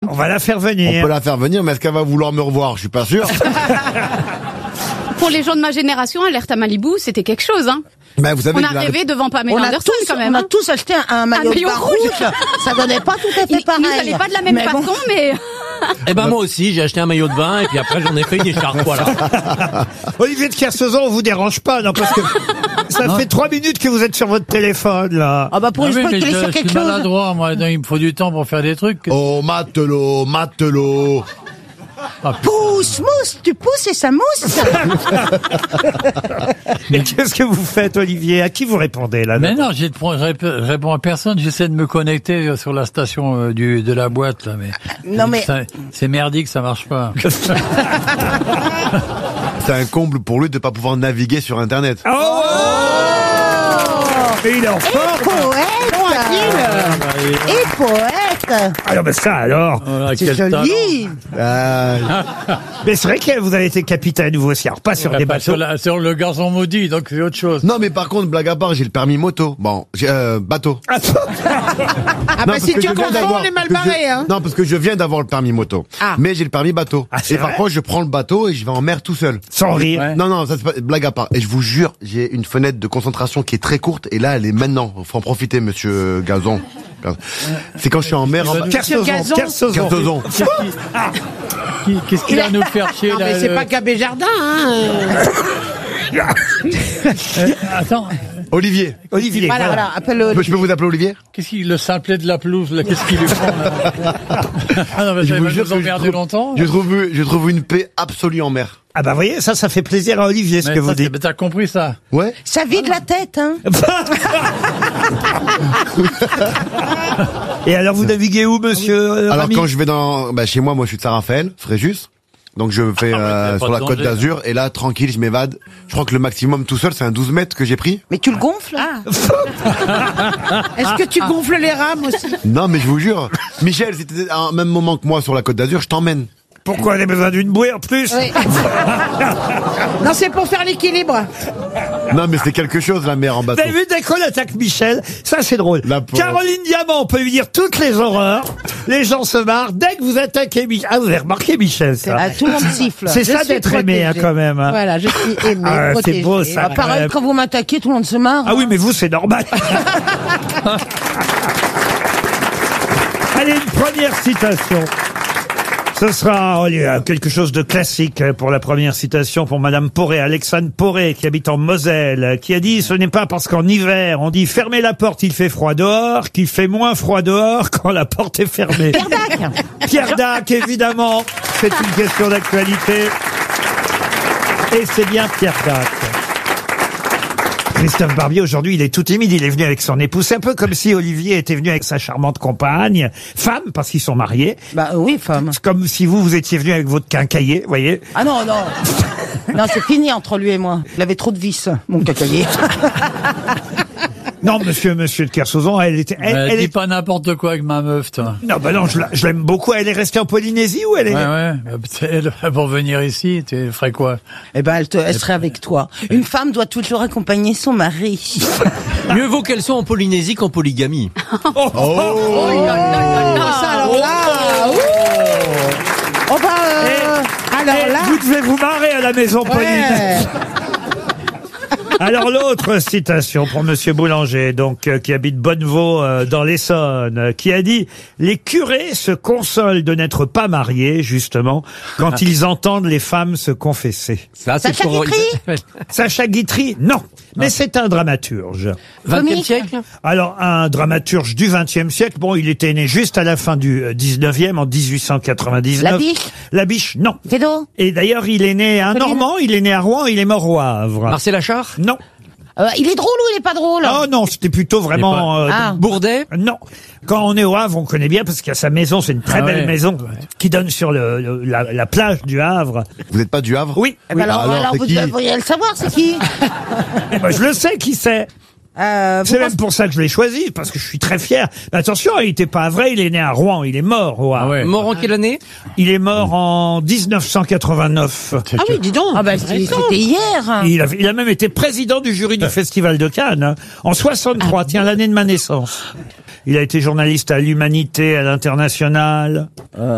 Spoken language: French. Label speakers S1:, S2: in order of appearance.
S1: On va la faire venir.
S2: On peut la faire venir, mais est-ce qu'elle va vouloir me revoir? Je suis pas sûr.
S3: Pour les gens de ma génération, Alerte à Malibu, c'était quelque chose, hein.
S2: Ben, vous savez,
S3: On a rêvé devant Pamela Anderson, quand même.
S4: On a
S3: hein.
S4: tous acheté un maillot de bain rouge. Ça donnait pas tout à fait pareil.
S3: Ils n'allaient pas de la même façon,
S4: bon.
S3: mais...
S5: Eh ben, moi aussi, j'ai acheté un maillot de bain, et puis après, j'en ai fait une écharpe, voilà.
S1: Olivier de Kersauzon, on vous dérange pas, non, parce que ça fait 3 minutes que vous êtes sur votre téléphone, là.
S4: Ah bah pour une fois qu'il est sur quelque
S6: Je suis
S4: chose.
S6: maladroit, moi, donc il me faut du temps pour faire des trucs.
S2: Oh, matelot, matelot.
S4: Pousse, mousse, tu pousses et ça mousse.
S1: Mais qu'est-ce que vous faites, Olivier? À qui vous répondez, là?
S6: Mais non, je réponds à personne, j'essaie de me connecter sur la station de la boîte, là, mais.
S4: Non, mais-
S6: C'est merdique, ça marche pas.
S2: C'est un comble pour lui de pas pouvoir naviguer sur Internet.
S1: Oh! Et il est en forme!
S4: Et poète.
S1: Alors, ben ça, alors.
S6: Voilà,
S4: C'est
S6: quel talent.
S4: joli.
S1: Mais c'est vrai que vous avez été capitaine, vous aussi. Alors, pas sur des
S6: Pas
S1: bateaux.
S6: sur le garçon maudit, donc c'est autre chose.
S2: Non, mais par contre, blague à part, j'ai le permis moto. Bon, j'ai bateau.
S4: Ah
S2: Non,
S4: bah
S2: parce
S4: si
S2: que
S4: tu
S2: je viens
S4: confonds,
S2: d'avoir-
S4: on est mal
S2: que je-
S4: barré, hein.
S2: Non, parce que je viens d'avoir le permis moto.
S4: Ah.
S2: Mais j'ai le permis bateau.
S1: Ah, c'est
S2: et
S1: vrai
S2: parfois, je prends le bateau et je vais en mer tout seul.
S1: Sans rire.
S6: Ouais.
S2: Non, ça c'est pas blague à part. Et je vous jure, j'ai une fenêtre de concentration qui est très courte. Et là, elle est maintenant. Faut en profiter, monsieur Gazon. C'est quand je suis en mer.
S1: Kersauzon.
S4: Gazon.
S1: Kersauzon.
S2: Gazon.
S6: Qu'est-ce qu'il va nous faire chier,
S4: Non
S6: là?
S4: mais c'est pas Gabé Jardin, hein.
S6: Attends,
S2: Olivier.
S1: Olivier.
S4: Voilà,
S1: voilà.
S4: voilà, appelle-le.
S2: Je peux vous appeler Olivier?
S6: qu'est-ce qu'il, le simplet de la pelouse, là, qu'est-ce qu'il lui prend, là? Ah non, mais ça
S2: vous
S6: va
S2: jure
S6: nous
S2: que
S6: emmerder longtemps.
S2: je trouve une paix absolue en mer.
S1: Ah bah, vous voyez, ça fait plaisir à Olivier, ce
S6: Mais
S1: que
S6: ça,
S1: vous dites.
S6: mais t'as compris ça?
S2: Ouais.
S4: Ça vide la tête, hein.
S1: Et alors, vous naviguez où, monsieur
S2: Alors
S1: Rami?
S2: quand je vais chez moi je suis de Saint-Raphaël, Fréjus. Donc je fais
S6: Ah ouais, t'as pas
S2: sur
S6: de
S2: la
S6: danger,
S2: Côte d'Azur et là tranquille, je m'évade. Je crois que le maximum tout seul c'est un 12 mètres que j'ai pris.
S4: Mais tu le gonfles. Est-ce que tu gonfles les rames aussi?
S2: Non mais je vous jure, Michel, si t'étais à un même moment que moi sur la Côte d'Azur, je t'emmène.
S1: Pourquoi on a besoin d'une bouée en plus?
S4: Oui. Non, c'est pour faire l'équilibre.
S2: Non mais c'est quelque chose la mer en
S1: Vous
S2: bateau.
S1: avez vu, dès qu'on attaque Michel, ça c'est drôle.
S2: La pauvre.
S1: Caroline Diamant, on peut lui dire toutes les horreurs. Les gens se marrent. Dès que vous attaquez Michel. Ah, vous avez remarqué Michel, ça.
S4: Ah, tout le monde siffle.
S1: C'est
S4: Je
S1: ça
S4: suis
S1: d'être aimé, hein,
S4: protégée.
S1: quand même. Hein.
S4: Voilà, je suis aimée,
S1: Ah, c'est
S4: protégée.
S1: beau, ça, quand
S4: Pareil,
S1: même.
S4: quand vous m'attaquez, tout le monde se marre.
S1: Ah oui, mais vous, c'est normal. Allez, une première citation. Ce sera quelque chose de classique pour la première citation pour Madame Poré, Alexandre Poré, qui habite en Moselle, qui a dit « Ce n'est pas parce qu'en hiver, on dit fermez la porte, il fait froid dehors, qu'il fait moins froid dehors quand la porte est fermée. »
S4: Pierre Dac.
S1: Pierre Dac, évidemment. C'est une question d'actualité. Et c'est bien Pierre Dac. Christophe Barbier, aujourd'hui, il est tout timide. Il est venu avec son épouse. C'est un peu comme si Olivier était venu avec sa charmante compagne, femme, parce qu'ils sont mariés.
S4: Bah oui, femme.
S1: C'est comme si vous étiez venu avec votre quincailler, vous voyez.
S4: Ah non, non. Non, c'est fini entre lui et moi. Il avait trop de vis, mon cacaillé.
S1: Non, monsieur de Kersauzon, elle était... Elle
S6: Dis
S1: est...
S6: pas n'importe quoi avec ma meuf, toi.
S1: Non, bah non, je l'aime beaucoup. Elle est restée en Polynésie ou elle est...
S6: Ouais. Elle, pour venir ici, tu ferais quoi?
S4: Eh ben, elle serait avec toi. Une femme doit toujours accompagner son mari.
S5: Mieux vaut qu'elle soit en Polynésie qu'en polygamie.
S4: Ça, alors là, oh bah, alors là,
S1: Vous devez vous marrer à la maison Pauline.
S4: ouais.
S1: Alors l'autre citation pour Monsieur Boulanger, donc qui habite Bonnevaux dans l'Essonne, qui a dit « Les curés se consolent de n'être pas mariés, justement, quand ils entendent les femmes se confesser.
S5: Ça, c'est
S4: Sacha
S5: pour...
S4: Guitry ? »
S1: Sacha Guitry, non, mais c'est un dramaturge.
S5: 20e siècle?
S1: Alors un dramaturge du XXe siècle, bon, il était né juste à la fin du 19e, en 1899.
S4: Labiche ?
S1: Labiche, non.
S4: Fédo ?
S1: Et d'ailleurs, il est né un Normand, il est né à Rouen, il est mort au Havre.
S5: Marcel Achard?
S1: Non.
S4: Il est drôle ou il est pas drôle?
S1: Oh non, c'était plutôt vraiment...
S4: Ah.
S5: Bourdet?
S1: Non. Quand on est au Havre, on connaît bien parce qu'il y a sa maison, c'est une très belle maison qui donne sur la plage du Havre.
S2: Vous n'êtes pas du Havre?
S1: Oui.
S4: Eh ben alors
S2: c'est
S4: vous
S2: qui
S4: devriez le savoir, c'est qui?
S1: Eh ben, je le sais qui c'est. C'est même pour ça que je l'ai choisi, parce que je suis très fier. Mais attention, il n'était pas vrai, il est né à Rouen, il est mort au Havre.
S6: Ah ouais.
S5: Mort en quelle année?
S1: Il est mort en 1989.
S4: Ah oui, dis donc. Ah bah c'était hier.
S1: Il a même été président du jury du Festival de Cannes, hein, en 63, tiens, l'année de ma naissance. Il a été journaliste à l'Humanité, à l'International.